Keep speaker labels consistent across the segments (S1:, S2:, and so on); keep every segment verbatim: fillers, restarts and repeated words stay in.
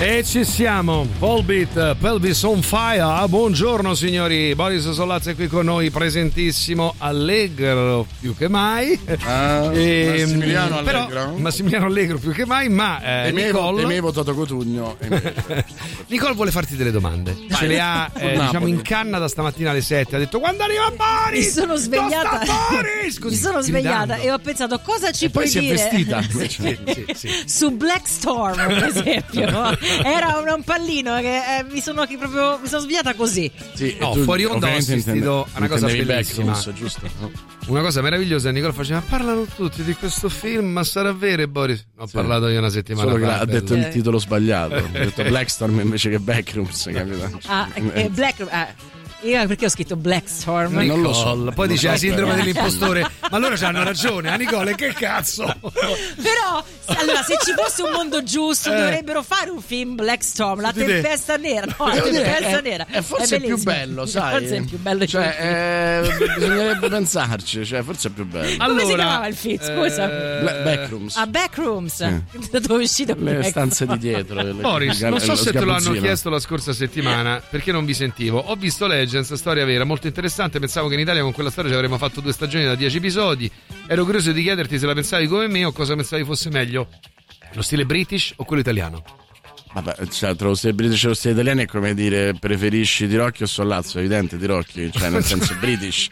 S1: E ci siamo, Volbeat, Pelvis on Fire. Buongiorno signori, Boris Sollazzo è qui con noi, presentissimo, allegro più che mai.
S2: Ah,
S1: e,
S2: Massimiliano Allegro.
S1: Però, Massimiliano Allegro più che mai, ma eh,
S2: temevo,
S1: Nicole...
S2: temevo Toto Cotugno.
S1: Nicole vuole farti delle domande.
S2: Vai.
S1: Ce le ha eh, diciamo in canna da stamattina alle sette. Ha detto quando arriva Boris?
S3: Mi sono svegliata.
S1: Boris? Così,
S3: Mi sono svegliata e ho pensato cosa ci
S2: e
S3: puoi
S2: poi si
S3: dire?
S2: è vestita.
S1: sì, sì, sì.
S3: Su Black Storm, per esempio. Era un, un pallino che eh, mi sono che proprio mi sono svegliata così.
S2: Sì,
S1: No,
S2: tu,
S1: fuori onda ho assistito a una cosa
S2: bellissima,
S1: bellissima.
S2: giusto? No?
S1: Una cosa meravigliosa, Nicola faceva parlano tutti di questo film, ma sarà vero Boris? Ho
S2: Sì.
S1: parlato io una settimana
S2: Solo
S1: fa.
S2: che ha detto il
S3: Eh.
S2: titolo sbagliato. Ha detto Blackstorm invece che Backrooms, capito?
S3: Ah, eh, Black ah. Io perché ho scritto Black Storm?
S1: Nicole,
S2: non lo so.
S1: poi dice la sindrome
S2: però.
S1: dell'impostore, ma allora c'hanno ragione, a Nicole, che cazzo?
S3: Però allora se ci fosse un mondo giusto
S1: Eh.
S3: dovrebbero fare un film Black Storm, la
S1: Su di te.
S3: tempesta nera, no, la
S2: Devo dire,
S3: tempesta
S2: è,
S3: nera.
S2: è forse più
S3: bellissimo.
S2: bello, sai?
S3: Forse è più bello.
S2: Cioè, eh, bisognerebbe pensarci, cioè, forse è più bello.
S3: Come si
S1: Allora,
S3: chiamava il film? Scusa.
S2: Bla- Backrooms.
S3: A Backrooms. Da dove è uscito
S2: Le
S3: Black?
S2: stanze di dietro. le-
S1: Boris,
S2: le-
S1: non so
S2: lo
S1: se te lo hanno
S2: sgabuzzino.
S1: chiesto la scorsa settimana perché non vi sentivo. Ho visto Legends, storia vera, molto interessante. Pensavo che in Italia con quella storia ci avremmo fatto due stagioni da dieci episodi. Ero curioso di chiederti se la pensavi come me o cosa pensavi fosse meglio, lo stile British o quello italiano.
S2: Vabbè, cioè, tra lo stile british e lo stile italiano è come dire preferisci Tirocchi o Sollazzo, è evidente Tirocchi, cioè nel senso British.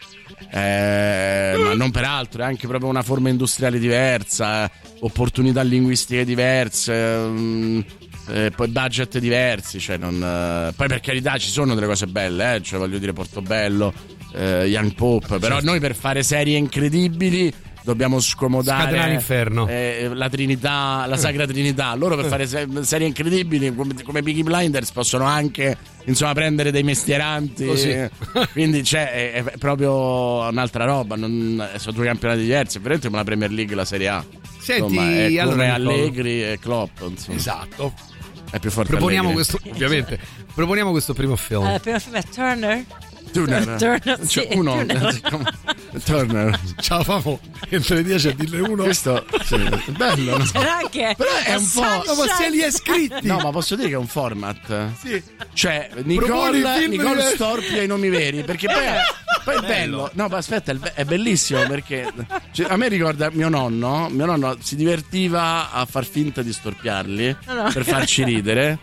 S2: Eh, ma non per altro, è anche proprio una forma industriale diversa, opportunità linguistiche diverse, um, eh, poi budget diversi, cioè non, eh, poi per carità ci sono delle cose belle, eh, cioè voglio dire Portobello, eh, Young Pope, però noi per fare serie incredibili dobbiamo
S1: Scatenare
S2: scomodare
S1: l'inferno.
S2: eh, la Trinità, la Sacra Trinità. Loro per fare se- serie incredibili come, come Peaky Blinders possono anche insomma prendere dei mestieranti.
S1: Così.
S2: Quindi c'è è, è proprio un'altra roba. Non, sono due campionati diversi. È veramente come la Premier League e la Serie A.
S1: Senti,
S2: Insomma, è come
S1: allora, Nicole.
S2: Allegri e Klopp. Insomma.
S1: Esatto.
S2: È più forte.
S1: Proponiamo
S2: Allegri.
S1: questo, ovviamente. Proponiamo questo primo film.
S3: Eh, prima film è Turner.
S2: Turner.
S3: Turner,
S2: Cioè,
S3: sì,
S2: uno
S3: Turner.
S2: Turner.
S1: Ciao famo, entro le dieci a dirle uno.
S2: Questo sì, è bello, no?
S3: C'era anche
S2: Però è un po'.
S1: No, ma se li è scritti.
S2: No, ma posso dire che è un format.
S1: Sì.
S2: Cioè,
S1: Proponi
S2: Nicole,
S1: film
S2: Nicole
S1: diversi.
S2: storpia i nomi veri. Perché poi è, poi è bello. No, ma aspetta, è be- è bellissimo perché cioè, a me ricorda mio nonno. Mio nonno si divertiva a far finta di storpiarli
S3: No, no.
S2: per farci ridere.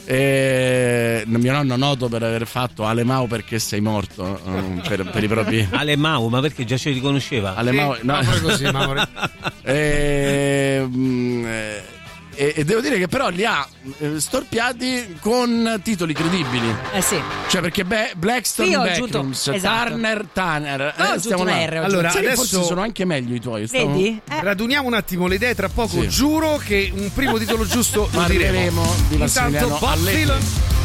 S2: E mio nonno noto per aver fatto Alemao perché sei morto um, per, per i propri
S4: Alemao, ma perché già ci riconosceva?
S2: Alemao,
S1: Sì, no, proprio così, Mauro.
S2: e, mm, eh, e, e devo dire che però li ha eh, storpiati con titoli credibili.
S3: Eh sì.
S2: Cioè perché be- Blackstone,
S3: Io ho aggiunto-
S2: Backrooms,
S3: esatto.
S2: Turner, Tanner
S3: No, ho aggiunto
S2: stiamo
S3: una
S2: là.
S3: R, ho
S1: Allora,
S2: Sai che
S1: adesso-
S2: forse sono anche meglio i tuoi. stiamo-
S3: Vedi? Eh.
S1: Raduniamo un attimo le idee, tra poco
S2: Sì.
S1: giuro che un primo titolo giusto lo
S2: Parleremo
S1: diremo.
S2: di
S1: Intanto
S2: Massimiliano
S1: Bob
S2: Allegri.
S1: Dylan.